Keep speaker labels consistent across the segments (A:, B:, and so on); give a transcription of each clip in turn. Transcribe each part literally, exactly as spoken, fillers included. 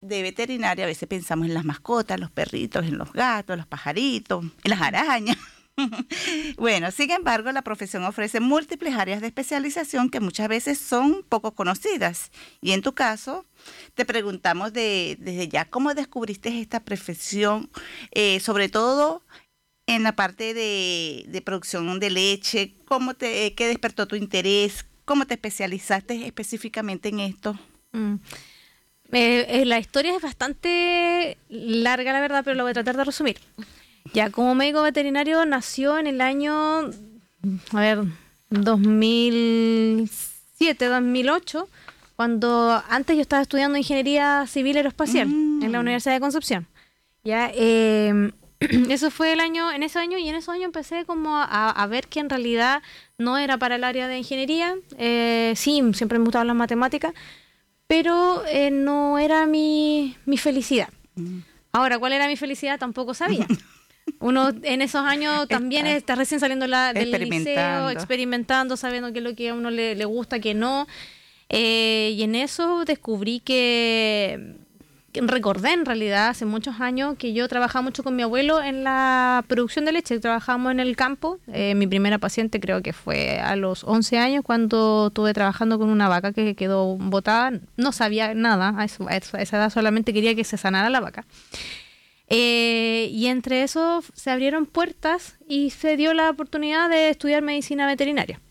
A: de veterinaria, a veces pensamos en las mascotas, los perritos, en los gatos, los pajaritos, en las arañas. Bueno, sin embargo, la profesión ofrece múltiples áreas de especialización que muchas veces son poco conocidas. Y en tu caso, te preguntamos de, desde ya, ¿cómo descubriste esta profesión? Eh, sobre todo en la parte de, de producción de leche, ¿cómo te, qué despertó tu interés? ¿Cómo te especializaste específicamente en esto?
B: Mm. Eh, eh, la historia es bastante larga, la verdad, pero lo voy a tratar de resumir. Ya, como médico veterinario nació en el año, a ver, dos mil siete, dos mil ocho, cuando antes yo estaba estudiando ingeniería civil aeroespacial mm. en la Universidad de Concepción. Ya, eh, eso fue el año, en ese año, y en ese año empecé como a, a ver que en realidad no era para el área de ingeniería. Eh, sí, siempre me gustaban las matemáticas, pero eh, no era mi, mi felicidad. Mm. Ahora, ¿cuál era mi felicidad? Tampoco sabía. Uno en esos años también está, está recién saliendo la, del liceo, experimentando, sabiendo qué es lo que a uno le, le gusta, qué no. Eh, y en eso descubrí que, que recordé en realidad hace muchos años que yo trabajaba mucho con mi abuelo en la producción de leche. Trabajábamos en el campo. Eh, mi primera paciente creo que fue a los once años cuando estuve trabajando con una vaca que quedó botada. No sabía nada, a, eso, a esa edad solamente quería que se sanara la vaca. Eh, y entre eso se abrieron puertas y se dio la oportunidad de estudiar medicina veterinaria.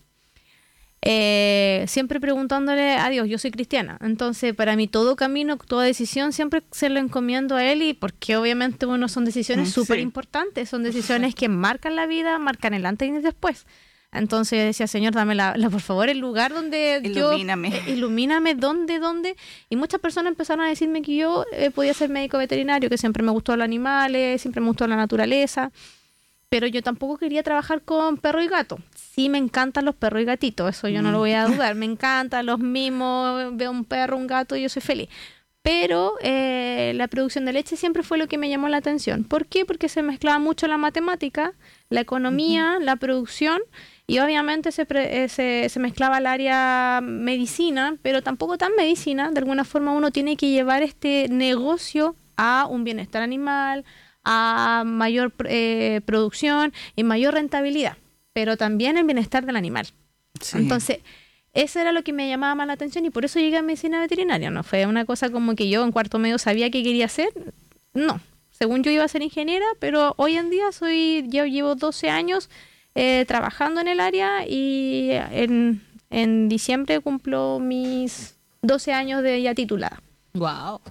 B: Eh, siempre preguntándole a Dios, yo soy cristiana, entonces para mí todo camino, toda decisión siempre se lo encomiendo a Él, y porque obviamente bueno, son decisiones súper importantes, son decisiones que marcan la vida, marcan el antes y el después. Entonces decía, Señor, dame la, la, por favor, el lugar donde
A: ilumíname.
B: yo... Eh, ilumíname, ¿dónde, dónde? Y muchas personas empezaron a decirme que yo eh, podía ser médico veterinario, que siempre me gustó los animales, siempre me gustó la naturaleza, pero yo tampoco quería trabajar con perro y gato. Sí me encantan los perros y gatitos, eso yo no lo voy a dudar, me encantan los mimos, veo un perro, un gato y yo soy feliz. Pero eh, la producción de leche siempre fue lo que me llamó la atención. ¿Por qué? Porque se mezclaba mucho la matemática, la economía, uh-huh. la producción, y obviamente se, pre, eh, se, se mezclaba el área medicina, pero tampoco tan medicina. De alguna forma uno tiene que llevar este negocio a un bienestar animal, a mayor eh, producción y mayor rentabilidad, pero también el bienestar del animal. Sí. Entonces, eso era lo que me llamaba más la atención, y por eso llegué a medicina veterinaria. No fue una cosa como que yo en cuarto medio sabía qué quería hacer. No, según yo iba a ser ingeniera, pero hoy en día soy, yo llevo doce años eh, trabajando en el área, y en, en diciembre cumplo mis doce años de ya titulada.
C: Wow.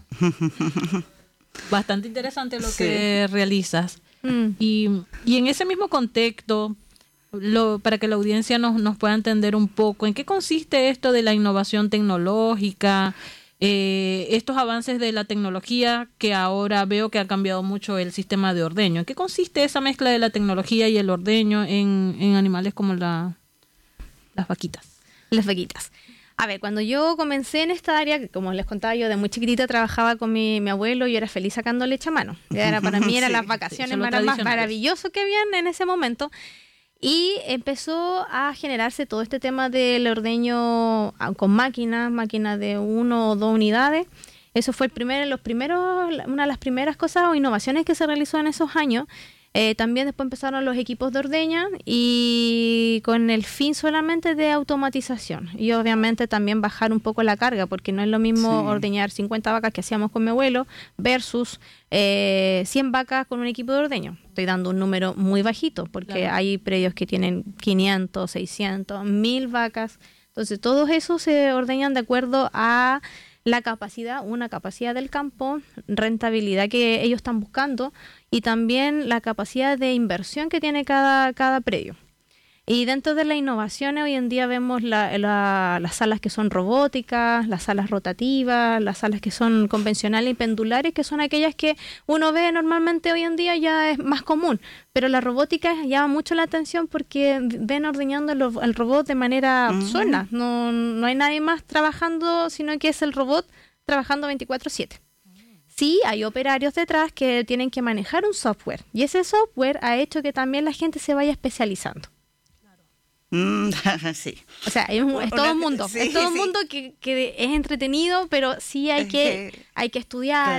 C: Bastante interesante lo sí. que realizas. Mm. Y, y en ese mismo contexto, lo, para que la audiencia nos, nos pueda entender un poco, ¿en qué consiste esto de la innovación tecnológica? Eh, estos avances de la tecnología que ahora veo que ha cambiado mucho el sistema de ordeño. ¿En qué consiste esa mezcla de la tecnología y el ordeño en, en animales como la, las vaquitas?
B: Las vaquitas. A ver, cuando yo comencé en esta área, que como les contaba yo, de muy chiquitita trabajaba con mi, mi abuelo y yo era feliz sacando leche a mano. Era, para mí eran sí, las vacaciones sí, más, más maravillosas que habían en ese momento. Y empezó a generarse todo este tema del ordeño con máquinas, máquinas de uno o dos unidades. Eso fue el primer, los primeros, una de las primeras cosas o innovaciones que se realizó en esos años. Eh, también después empezaron los equipos de ordeña, y con el fin solamente de automatización, y obviamente también bajar un poco la carga, porque no es lo mismo sí. ordeñar cincuenta vacas que hacíamos con mi abuelo versus eh, cien vacas con un equipo de ordeño. Estoy dando un número muy bajito, porque claro. hay predios que tienen quinientos, seiscientos, mil vacas. Entonces todos esos se ordeñan de acuerdo a la capacidad, una capacidad del campo, rentabilidad que ellos están buscando, y también la capacidad de inversión que tiene cada, cada predio. Y dentro de las innovaciones hoy en día vemos la, la, las salas que son robóticas, las salas rotativas, las salas que son convencionales y pendulares, que son aquellas que uno ve normalmente hoy en día, ya es más común. Pero la robótica llama mucho la atención porque ven ordeñando el, el robot de manera uh-huh. sola. No, no hay nadie más trabajando, sino que es el robot trabajando veinticuatro siete. Sí, hay operarios detrás que tienen que manejar un software, y ese software ha hecho que también la gente se vaya especializando.
A: Mm, sí.
B: O sea, es, un, es todo un mundo, sí, es todo un sí. mundo que, que es entretenido, pero sí hay que, hay que estudiar.